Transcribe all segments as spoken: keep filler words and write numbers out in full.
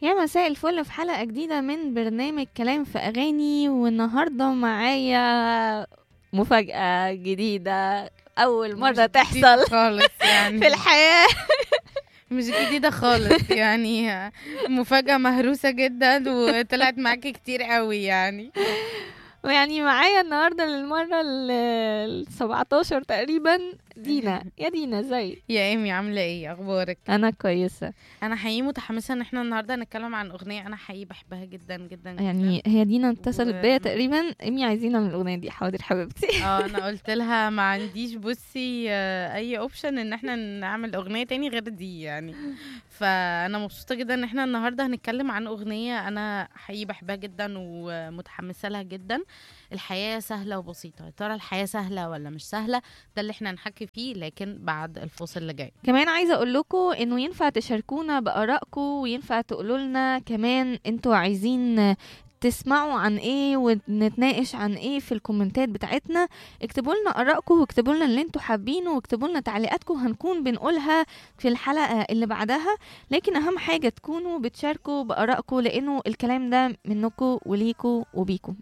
يا مساء الفل في حلقة جديدة من برنامج كلام في أغاني، والنهاردة معايا مفاجأة جديدة أول مش مرة جديدة تحصل خالص في يعني الحياة. مش جديدة خالص يعني مفاجأة مهروسة جدا وطلعت معاكي كتير قوي يعني. ويعني معايا النهاردة للمرة السبعتاشر تقريبا دينا. يا دينا ازيك؟ يا ايمي، عاملة ايه؟ اخبارك؟ أنا كويسة. انا حقيقي متحمسة ان احنا النهاردة هنتكلم عن اغنية انا حقيقي بحبها جدا جدا جدا. يعني هي دينا اتصلت و... بيا تقريبا، إمي عايزينها من الأغنية دي. حاضر حبيبتي. اه انا قلت لها ما عنديش بصي آه، اي اوبشن ان احنا نعمل اغنية تاني غير دي يعني. فانا مبسوطة جدا ان احنا النهاردة هنتكلم عن اغنية انا حقيقي بحبها جدا ومتحمسة لها جدا. الحياة سهلة وبسيطة، يا ترى الحياة سهلة ولا مش سهلة؟ ده اللي احنا هنحكي فيه، لكن بعد الفاصل اللي جاي. كمان عايزة اقول لكم انه ينفع تشاركونا بآرائكم، وينفع تقولوا لنا كمان انتوا عايزين تسمعوا عن ايه ونتناقش عن ايه في الكومنتات بتاعتنا. اكتبوا لنا آرائكم واكتبوا لنا اللي انتوا حابينه واكتبوا لنا تعليقاتكم، هنكون بنقولها في الحلقة اللي بعدها. لكن اهم حاجة تكونوا بتشاركوا بآرائكم، لانه الكلام ده منكم وليكم وبيكم.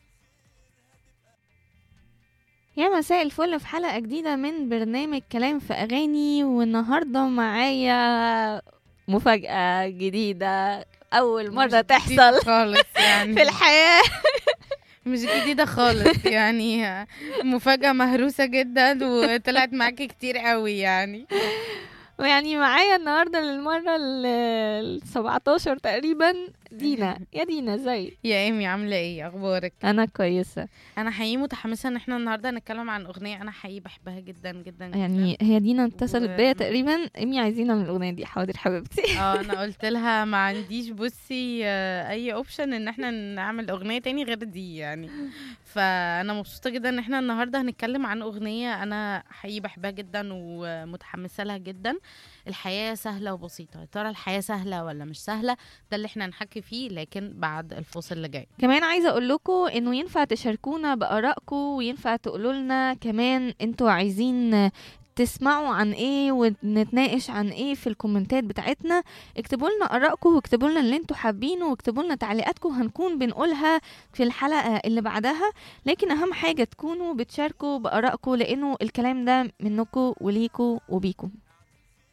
يا مساء الفل في حلقة جديدة من برنامج كلام في أغاني، والنهاردة معايا مفاجأة جديدة أول مش مرة جديدة تحصل خالص في يعني الحياة. مش جديدة خالص يعني مفاجأة مهروسة جدا وطلعت معاكي كتير قوي يعني. ويعني معايا النهاردة للمرة السبعتاشر تقريبا دينا. يا دينا ازيك؟ يا ايمي، عاملة ايه؟ اخبارك؟ أنا كويسة. انا حقيقي متحمسة ان احنا النهاردة هنتكلم عن اغنية انا حقيقي بحبها جدا جدا جدا. يعني هي دينا اتصلت و... بيا تقريبا، إمي عايزينها من الأغنية دي. حاضر حبيبتي. اه انا قلت لها ما عنديش بصي آه، اي اوبشن ان احنا نعمل اغنية تاني غير دي يعني. فانا مبسوطة جدا ان احنا النهاردة هنتكلم عن اغنية انا حقيقي بحبها جدا ومتحمسة لها جدا. الحياة سهلة وبسيطة، يا ترى الحياة سهلة ولا مش سهلة؟ ده اللي احنا هنحكي فيه، لكن بعد الفاصل اللي جاي. كمان عايزة اقول لكم انه ينفع تشاركونا بآرائكم، وينفع تقولوا لنا كمان انتوا عايزين تسمعوا عن ايه ونتناقش عن ايه في الكومنتات بتاعتنا. اكتبوا لنا آرائكم واكتبوا لنا اللي انتوا حابينه واكتبوا لنا تعليقاتكم، هنكون بنقولها في الحلقة اللي بعدها. لكن اهم حاجة تكونوا بتشاركوا بآرائكم، لانه الكلام ده منكم وليكم وبيكم.